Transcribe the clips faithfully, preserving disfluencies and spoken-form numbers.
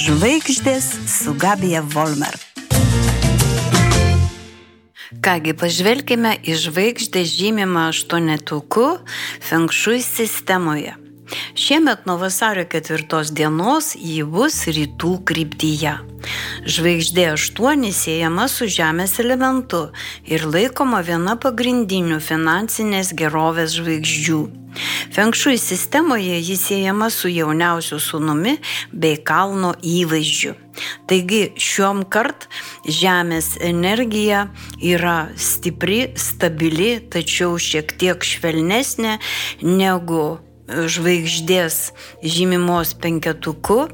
Žvaigždės su Gabija Volmer. Kągi, pažvelkime į žvaigždę žymimą aštuonetuku Feng Shui sistemoje. Šiemet nuo vasario ketvirtos dienos ji bus rytų kryptyje. Žvaigždė aštuoni siejama su žemės elementu ir laikoma viena pagrindinių finansinės gerovės žvaigždžių. Feng Shui sistemoje ji siejama su jauniausiu sūnumi bei kalno įvaizdžiu. Taigi šiom kart žemės energija yra stipri, stabili, tačiau šiek tiek švelnesnė negu žvaigždės žymimos penketuku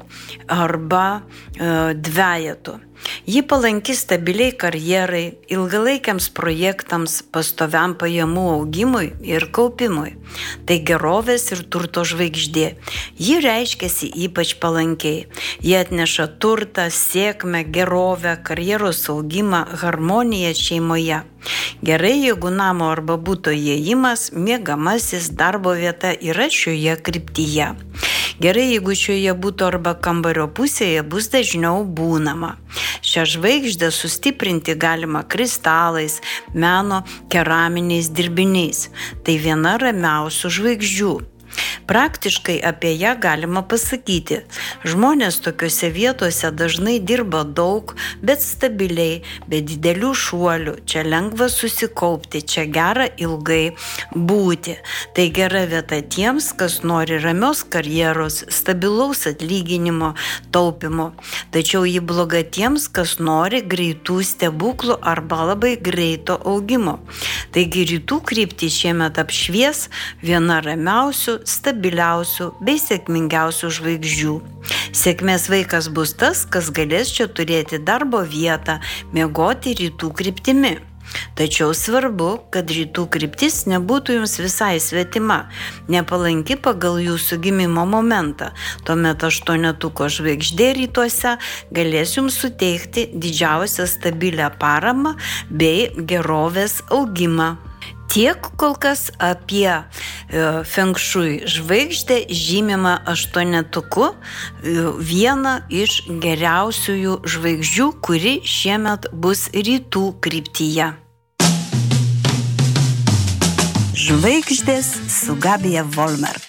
arba e, dvejetu. Ji palanki stabiliai karjerai, ilgalaikiams projektams, pastoviam pajamų augimui ir kaupimui. Tai gerovės ir turto žvaigždė. Ji reiškiasi ypač palankiai. Ji atneša turtą, sėkmę, gerovę, karjeros augimą, harmoniją šeimoje. Gerai, jeigu namo arba buto įėjimas, miegamasis, darbo vieta yra šioje kryptyje. Gerai, jeigu šioje buto arba kambario pusėje bus dažniau būnama. Šią žvaigždę sustiprinti galima kristalais, meno, keraminiais dirbiniais. Tai viena ramiausių žvaigždžių. Praktiškai apie ją galima pasakyti. Žmonės tokiuose vietose dažnai dirba daug, bet stabiliai, be didelių šuolių. Čia lengva susikaupti, čia gera ilgai būti. Tai gera vieta tiems, kas nori ramios karjeros, stabilaus atlyginimo, taupimo. Tačiau ji bloga tiems, kas nori greitų stebuklų arba labai greito augimo. Taigi rytų kryptį šiemet apšvies viena ramiausių, stabiliausių bei sėkmingiausių žvaigždžių. Sėkmės vaikas bus tas, kas galės čia turėti darbo vietą, miegoti rytų kryptimi. Tačiau svarbu, kad rytų kryptis nebūtų jums visai svetima, nepalanki pagal jūsų gimimo momentą. Tuomet aštuonetuko žvaigždė rytuose galės jums suteikti didžiausią stabilią paramą bei gerovės augimą. Tiek kol kas apie e, Feng Shui žvaigždę žymimą aštuonetuku, e, vieną iš geriausiųjų žvaigždžių, kuri šiemet bus rytų kryptyje. Žvaigždės su Gabija Volmer.